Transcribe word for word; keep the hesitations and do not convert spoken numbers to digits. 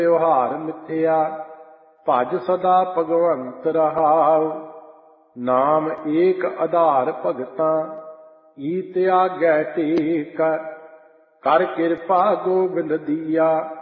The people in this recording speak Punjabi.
ਤਿਉਹਾਰ ਮਿਥਿਆ। ਭਜ ਸਦਾ ਭਗਵੰਤ ਰਹਾਉ, ਨਾਮ ਏਕ ਆਧਾਰ ਭਗਤਾਂ। ਈਤ ਆਗੈ ਟੇਕ, ਕਰ ਕਿਰਪਾ ਗੋਬਿੰਦ ਦੀਆ।